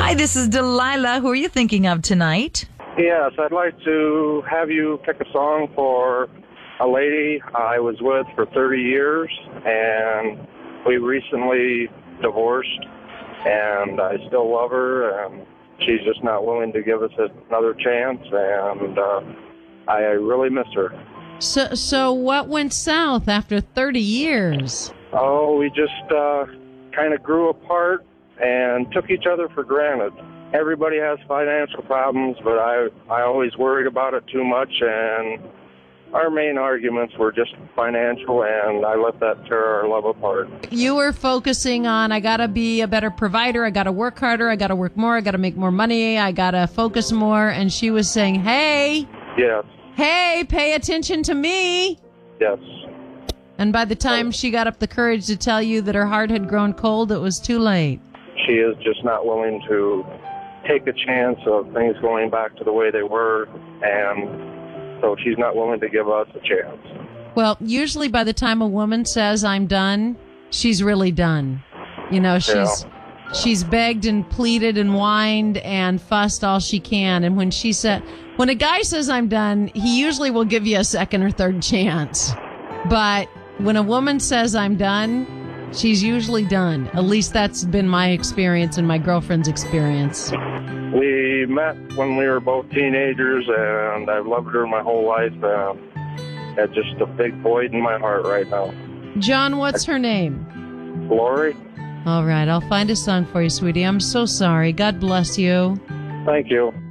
Hi, this is Delilah. Who are you thinking of tonight? Yes, I'd like to have you pick a song for a lady I was with for 30 years, and we recently divorced, and I still love her, and she's just not willing to give us another chance, and I really miss her. So what went south after 30 years? Oh, we just kind of grew apart and took each other for granted. Everybody has financial problems, but I always worried about it too much, and our main arguments were just financial, and I let that tear our love apart. You were focusing on, I got to be a better provider, I got to work harder, I got to work more, I got to make more money, I got to focus more, and she was saying, hey, Yes, pay attention to me. yes. And by the time she got up the courage to tell you that her heart had grown cold, it was too late. She is just not willing to take a chance of things going back to the way they were, and so she's not willing to give us a chance. Well, usually by the time a woman says, I'm done, she's really done. You know, she's begged and pleaded and whined and fussed all she can. And when a guy says, I'm done, he usually will give you a second or third chance. But when a woman says, I'm done, she's usually done. At least that's been my experience and my girlfriend's experience. We met when we were both teenagers, and I've loved her my whole life. It's just a big void in my heart right now. John, what's her name? Lori? All right, I'll find a song for you, sweetie. I'm so sorry. God bless you. Thank you.